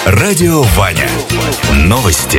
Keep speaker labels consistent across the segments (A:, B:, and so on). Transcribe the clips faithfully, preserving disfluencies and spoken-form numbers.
A: Радио Ваня. Новости.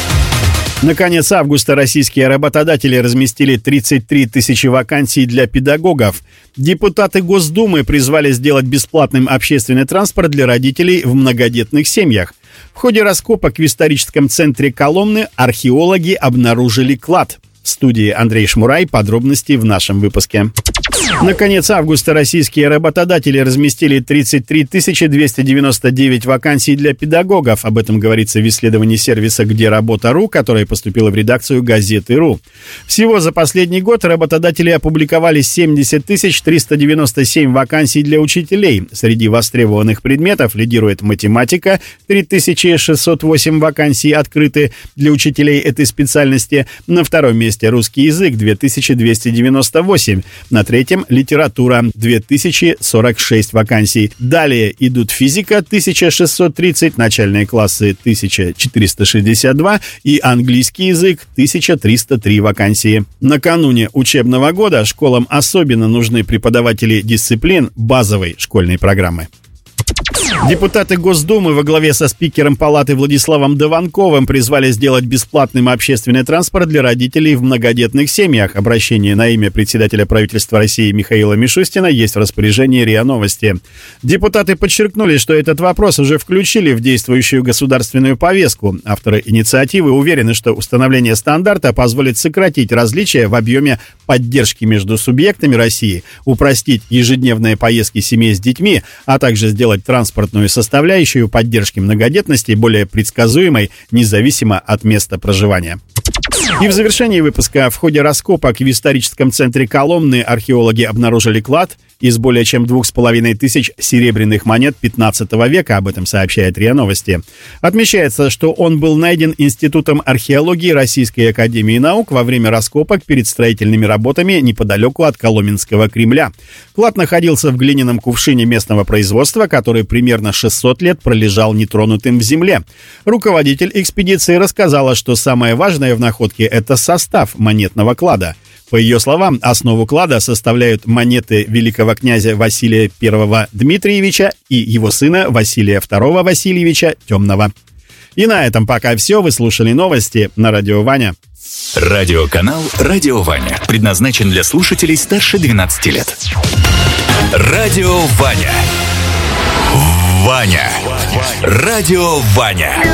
B: На конец августа российские работодатели разместили тридцать три тысячи вакансий для педагогов. Депутаты Госдумы призвали сделать бесплатным общественный транспорт для родителей в многодетных семьях. В ходе раскопок в историческом центре Коломны археологи обнаружили клад. В студии Андрей Шмурай. Подробности в нашем выпуске. На конец августа российские работодатели разместили тридцать три тысячи двести девяносто девять вакансий для педагогов. Об этом говорится в исследовании сервиса «Где работа.ру», которое поступило в редакцию «Газеты.ру». Всего за последний год работодатели опубликовали семьдесят тысяч триста девяносто семь вакансий для учителей. Среди востребованных предметов лидирует математика, три тысячи шестьсот восемь вакансий открыты для учителей этой специальности. На втором месте русский язык, две тысячи двести девяносто восемь. На третьем литература, две тысячи сорок шесть вакансий. Далее идут физика, тысяча шестьсот тридцать, начальные классы, тысяча четыреста шестьдесят два и английский язык, тысяча триста три вакансии. Накануне учебного года школам особенно нужны преподаватели дисциплин базовой школьной программы. Депутаты Госдумы во главе со спикером Палаты Владиславом Дованковым призвали сделать бесплатным общественный транспорт для родителей в многодетных семьях. Обращение на имя председателя правительства России Михаила Мишустина есть в распоряжении РИА Новости. Депутаты подчеркнули, что этот вопрос уже включили в действующую государственную повестку. Авторы инициативы уверены, что установление стандарта позволит сократить различия в объеме поддержки между субъектами России, упростить ежедневные поездки семей с детьми, а также сделать транспортную составляющую поддержки многодетности более предсказуемой, независимо от места проживания. И в завершении выпуска: в ходе раскопок в историческом центре Коломны археологи обнаружили клад из более чем двух с половиной тысяч серебряных монет пятнадцатого века. Об этом сообщает РИА Новости. Отмечается, что он был найден Институтом археологии Российской академии наук во время раскопок перед строительными работами неподалеку от Коломенского Кремля. Клад находился в глиняном кувшине местного производства, который примерно шестьсот лет пролежал нетронутым в земле. Руководитель экспедиции рассказала, что самое важное в находке – это состав монетного клада. По ее словам, основу клада составляют монеты великого князя Василия Первого Дмитриевича и его сына Василия Второго Васильевича Темного. И на этом пока все. Вы слушали новости на Радио Ваня.
A: Радиоканал «Радио Ваня» предназначен для слушателей старше двенадцати лет. Радио Ваня. Ваня. Радио Ваня.